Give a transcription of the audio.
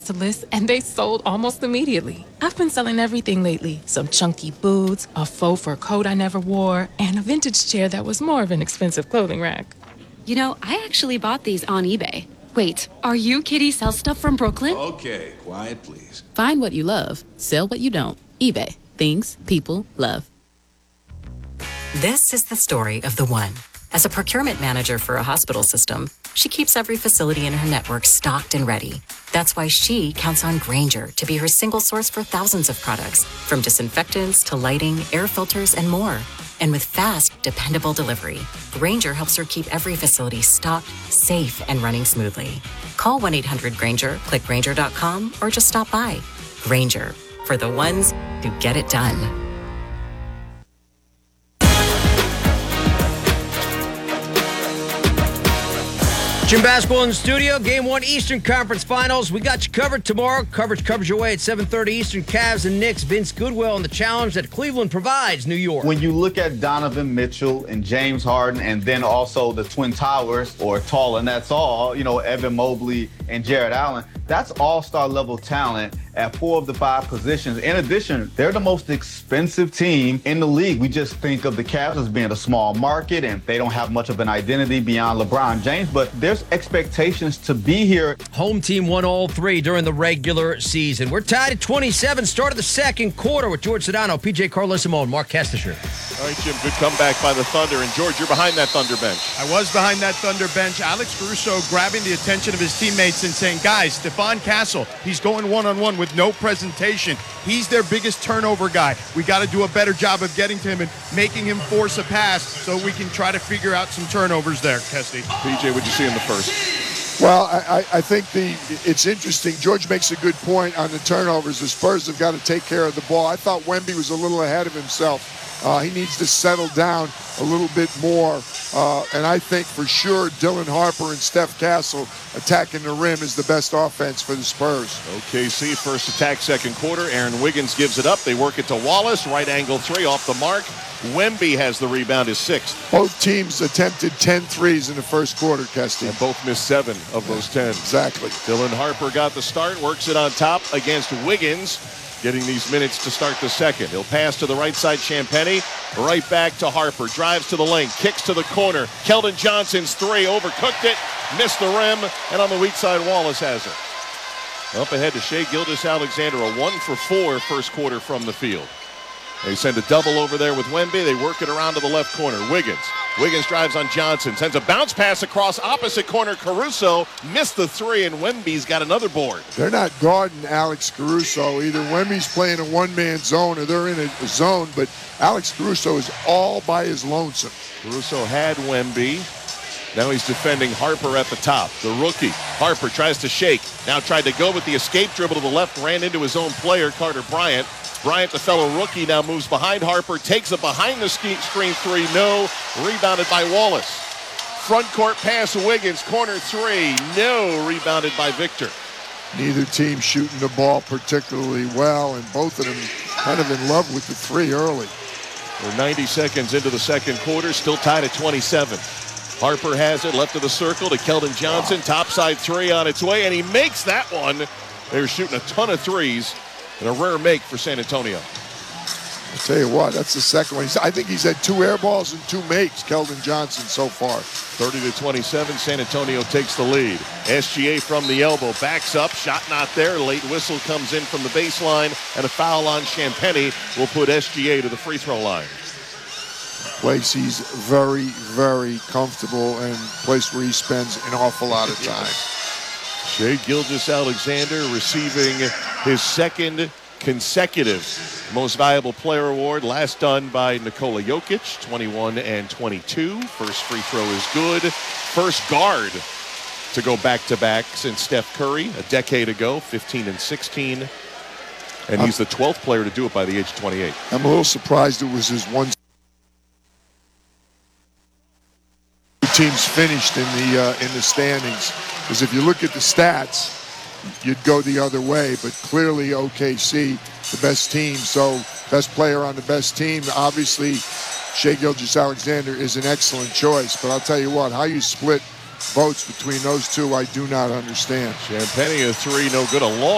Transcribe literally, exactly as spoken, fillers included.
to list, and they sold almost immediately. I've been selling everything lately. Some chunky boots, a faux fur coat I never wore, and a vintage chair that was more of an expensive clothing rack. You know, I actually bought these on eBay. Wait, are you Kitty Sell Stuff from Brooklyn? Okay, quiet, please. Find what you love. Sell what you don't. eBay. Things people love. This is the story of the one. As a procurement manager for a hospital system, she keeps every facility in her network stocked and ready. That's why she counts on Grainger to be her single source for thousands of products, from disinfectants to lighting, air filters, and more. And with fast, dependable delivery, Grainger helps her keep every facility stocked, safe, and running smoothly. Call one eight hundred Grainger, click Grainger dot com, or just stop by. Grainger, for the ones who get it done. Jim Basketball in the studio. Game one Eastern Conference Finals. We got you covered tomorrow. Coverage covers your way at seven thirty Eastern. Cavs and Knicks. Vince Goodwill and the challenge that Cleveland provides New York. When you look at Donovan Mitchell and James Harden, and then also the Twin Towers, or Tall and that's all, you know, Evan Mobley and Jared Allen, that's all-star level talent at four of the five positions. In addition, they're the most expensive team in the league. We just think of the Cavs as being a small market, and they don't have much of an identity beyond LeBron James, but there's expectations to be here. Home team won all three during the regular season. We're tied at twenty-seven. Start of the second quarter with George Sedano, P J Carlesimo, and Mark Kestisher. All right, Jim, good comeback by the Thunder. And, George, you're behind that Thunder bench. I was behind that Thunder bench. Alex Caruso grabbing the attention of his teammates and saying, guys, Stephon Castle, he's going one-on-one with no presentation. He's their biggest turnover guy. We got to do a better job of getting to him and making him force a pass so we can try to figure out some turnovers there, Kesty. P J, what'd you see in the first? Well, I, I think the it's interesting. George makes a good point on the turnovers. The Spurs have got to take care of the ball. I thought Wemby was a little ahead of himself. Uh, he needs to settle down a little bit more. Uh, and I think for sure Dylan Harper and Steph Castle attacking the rim is the best offense for the Spurs. O K C first attack, second quarter. Aaron Wiggins gives it up. They work it to Wallace. Right angle three off the mark. Wemby has the rebound, his sixth. Both teams attempted ten threes in the first quarter, Kesty. And both missed seven of those ten. Exactly. Dylan Harper got the start, works it on top against Wiggins, getting these minutes to start the second. He'll pass to the right side, Champagnie, right back to Harper, drives to the lane, kicks to the corner. Keldon Johnson's three, overcooked it, missed the rim, and on the weak side, Wallace has it. Up ahead to Shai Gilgeous-Alexander, a one for four first quarter from the field. They send a double over there with Wemby. They work it around to the left corner. Wiggins. Wiggins drives on Johnson. Sends a bounce pass across opposite corner. Caruso missed the three, and Wemby's got another board. They're not guarding Alex Caruso. Either Wemby's playing a one-man zone or they're in a, a zone, but Alex Caruso is all by his lonesome. Caruso had Wemby. Now he's defending Harper at the top. The rookie. Harper tries to shake. Now tried to go with the escape dribble to the left. Ran into his own player, Carter Bryant. Bryant, the fellow rookie, now moves behind Harper. Takes a behind the screen three. No. Rebounded by Wallace. Front court pass Wiggins. Corner three. No. Rebounded by Victor. Neither team shooting the ball particularly well, and both of them kind of in love with the three early. We're ninety seconds into the second quarter. Still tied at twenty-seven. Harper has it, left of the circle to Keldon Johnson. Topside three on its way, and he makes that one. They're shooting a ton of threes, and a rare make for San Antonio. I'll tell you what, that's the second one. He's, I think he's had two air balls and two makes, Keldon Johnson, so far. thirty to twenty-seven, San Antonio takes the lead. S G A from the elbow, backs up, shot not there. Late whistle comes in from the baseline, and a foul on Champagnie will put S G A to the free throw line. Place he's very, very comfortable, and place where he spends an awful lot of time. Shai Gilgeous-Alexander receiving his second consecutive Most Valuable Player award, last done by Nikola Jokic, twenty-one and twenty-two. First free throw is good. First guard to go back-to-back since Steph Curry a decade ago, fifteen and sixteen. And he's the twelfth player to do it by the age of twenty-eight. I'm a little surprised it was his one. Teams finished in the uh, in the standings, because if you look at the stats, you'd go the other way. But clearly, O K C, the best team, so best player on the best team. Obviously, Shai Gilgeous-Alexander is an excellent choice. But I'll tell you what, how you split votes between those two, I do not understand. Champagnie a three, no good. A long